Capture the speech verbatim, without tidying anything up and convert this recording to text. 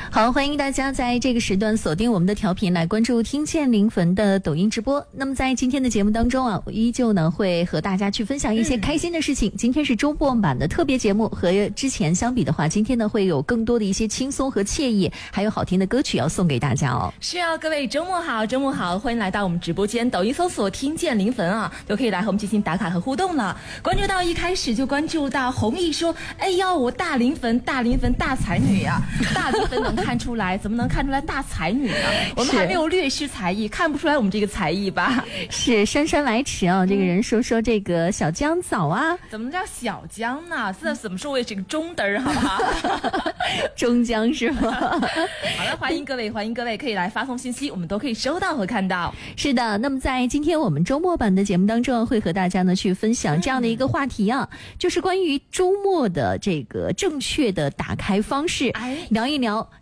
好，欢迎大家在这个时段锁定我们的调频来关注听见临汾的抖音直播。那么在今天的节目当中啊，我依旧呢会和大家去分享一些开心的事情。嗯、今天是周末版的特别节目，和之前相比的话，今天呢会有更多的一些轻松和惬意，还有好听的歌曲要送给大家哦。 是啊，各位周末好，周末好，欢迎来到我们直播间，抖音搜索听见临汾啊，就可以来和我们进行打卡和互动了。关注到一开始就关注到弘毅说，哎呦，我大临汾大临汾大才女啊，大临汾能看出来，怎么能看出来大才女呢？我们还没有略施才艺，看不出来我们这个才艺吧？ 是姗姗来迟啊！这个人说说这个小姜枣啊， 怎么叫小姜呢？这怎么说？我也是个中嘚儿，好不好？ 中姜是吗？ 好了，欢迎各位，欢迎各位可以来发送信息，我们都可以收到和看到。 是的，那么在今天我们周末版的节目当中，会和大家呢去分享这样的一个话题啊，嗯、就是关于周末的这个正确的打开方式，哎、聊一聊。